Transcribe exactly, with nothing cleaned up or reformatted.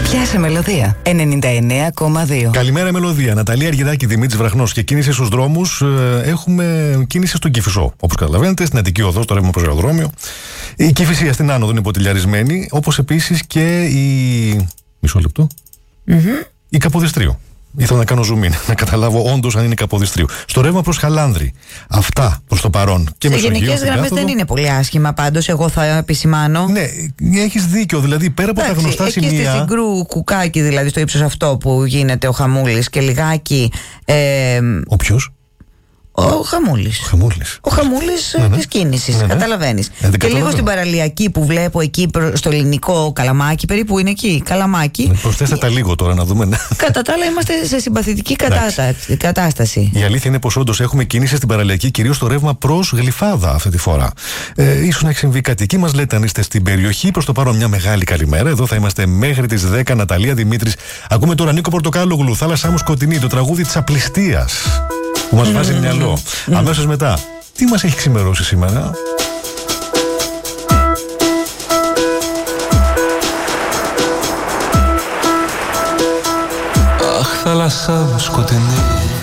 Πιάσε Μελωδία ενενήντα εννέα κόμμα δύο. Καλημέρα Μελωδία. Ναταλία Αργυράκη, Δημήτρης Βραχνός και κίνηση στους δρόμους. Έχουμε κίνηση στον Κηφισό. Όπως καταλαβαίνετε, στην Αττική Οδό, στο ρεύμα προς αεροδρόμιο. Η Κηφισία στην Άνοδο είναι υποτιλιαρισμένη, όπως επίσης και η. Μισό λεπτό. Mm-hmm. Η Καποδιστρίου. Ήθελα να κάνω zoom in, να καταλάβω όντως αν είναι Καποδιστρίου. Στο ρεύμα προς Χαλάνδρη. Αυτά προς το παρόν. Και σε γενικές γραμμές δεν είναι πολύ άσχημα, πάντως. Εγώ θα επισημάνω. Ναι, έχεις δίκιο. Δηλαδή, πέρα από εντάξει, τα γνωστά εκεί σημεία. Εκεί στη Συγκρού Κουκάκι, δηλαδή στο ύψος αυτό που γίνεται ο Χαμούλης και λιγάκι. Ε, ο ποιος? Ο Χαμούλης. Ο Χαμούλης, ο Χαμούλης ναι, ναι. της κίνησης, ναι, ναι. Καταλαβαίνεις. Ε, και λίγο στην παραλιακή που βλέπω εκεί στο ελληνικό Καλαμάκι, περίπου είναι εκεί, Καλαμάκι. Ναι, προσθέστε τα λίγο τώρα να δούμε. Κατά τα άλλα είμαστε σε συμπαθητική κατάσταση, κατάσταση. Η αλήθεια είναι πως όντως έχουμε κίνηση στην παραλιακή, κυρίως στο ρεύμα προς Γλυφάδα αυτή τη φορά. Ε, ίσως να έχει συμβεί κάτι εκεί, μας λέτε αν είστε στην περιοχή. Προς το παρόν μια μεγάλη καλημέρα. Εδώ θα είμαστε μέχρι τις δέκα. Ναταλία Δημήτρης. Ακούμε τώρα Νίκο Πορτοκάλογλου, Θάλασσά μου σκοτεινή, το τραγούδι της απληστίας. Που μας βάζει mm. μυαλό. Mm. Αμέσως μετά, τι μας έχει ξημερώσει σήμερα? Αχ, θάλασσά μου σκοτεινή,